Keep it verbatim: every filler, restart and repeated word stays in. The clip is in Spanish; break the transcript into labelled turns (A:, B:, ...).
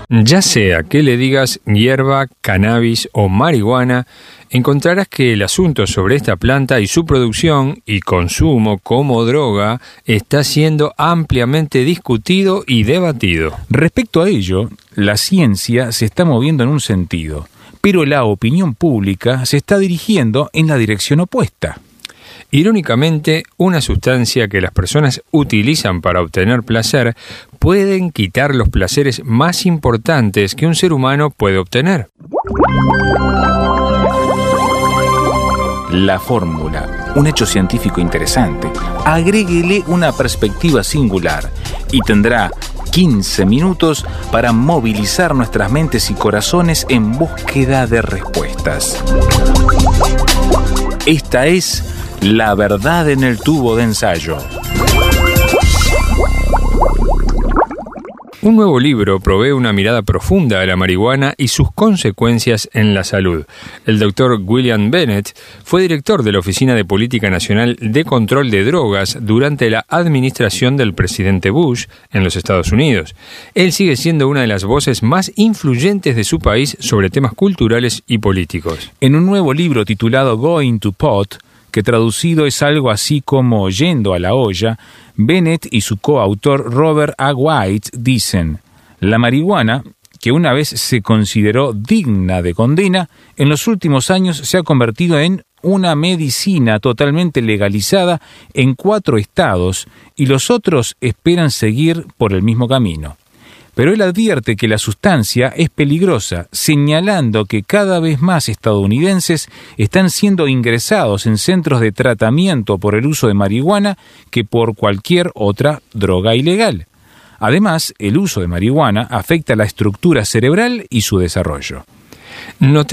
A: Ya sea que le digas hierba, cannabis o marihuana, encontrarás que el asunto sobre esta planta y su producción y consumo como droga está siendo ampliamente discutido y debatido.
B: Respecto a ello, la ciencia se está moviendo en un sentido, pero la opinión pública se está dirigiendo en la dirección opuesta.
A: Irónicamente, una sustancia que las personas utilizan para obtener placer pueden quitar los placeres más importantes que un ser humano puede obtener.
B: La fórmula, un hecho científico interesante. Agréguele una perspectiva singular y tendrá quince minutos para movilizar nuestras mentes y corazones en búsqueda de respuestas. Esta es La verdad en el tubo de ensayo.
A: Un nuevo libro provee una mirada profunda a la marihuana y sus consecuencias en la salud. El doctor William Bennett fue director de la Oficina de Política Nacional de Control de Drogas durante la administración del presidente Bush en los Estados Unidos. Él sigue siendo una de las voces más influyentes de su país sobre temas culturales y políticos.
B: En un nuevo libro titulado Going to Pot, que traducido es algo así como Yendo a la olla, Bennett y su coautor Robert A. White dicen: la marihuana, que una vez se consideró digna de condena, en los últimos años se ha convertido en una medicina totalmente legalizada en cuatro estados y los otros esperan seguir por el mismo camino. Pero él advierte que la sustancia es peligrosa, señalando que cada vez más estadounidenses están siendo ingresados en centros de tratamiento por el uso de marihuana que por cualquier otra droga ilegal. Además, el uso de marihuana afecta la estructura cerebral y su desarrollo.
A: Noté